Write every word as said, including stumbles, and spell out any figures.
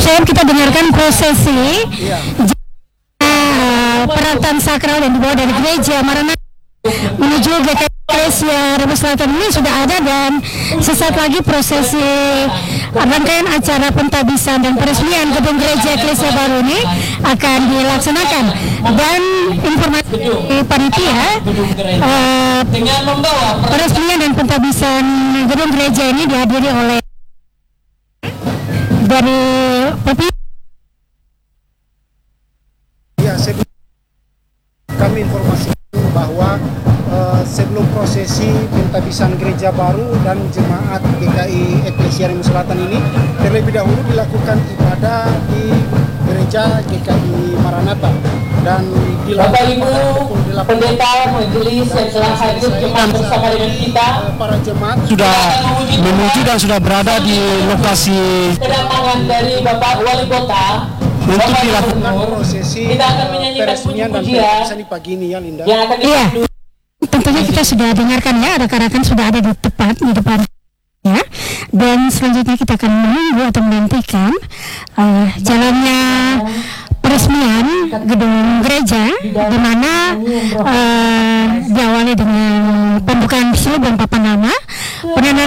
Sekarang kita dengarkan prosesi uh, peralatan sakral yang dibawa dari gereja Maranatha menuju G K I Eklesia Rebus Selatan ini sudah ada, dan sesaat lagi prosesi rangkaian acara pentabisan dan peresmian gedung gereja Eklesia baru ini akan dilaksanakan. Dan informasi panitia uh, peresmian dan pentabisan gedung gereja ini dihadiri oleh dari P P ya, sebelum kami informasikan bahwa uh, sebelum prosesi pentabisan gereja baru dan jemaat G K I Eklesia Rebus Selatan ini terlebih dahulu dilakukan ibadah di gereja G K I Maranatha, dan Bapak Ibu pendeta majelis yang telah hadir jemaat bersama dengan kita, para jemaat sudah menuju dan sudah berada di lokasi kedatangan dari Bapak Wali Kota untuk dilakukan prosesi kita akan menyanyikan peresmian dan puji-pujian pentabisan di pagi ini ya, Linda. yang akan Iya, tentunya kita sudah dengarkan ya, rekan-rekan sudah ada di tepat di depan ya. Dan selanjutnya kita akan menunggu atau menantikan uh, jalannya peresmian gedung gereja, di mana uh, diawali dengan pembukaan silub dan papan nama, penanda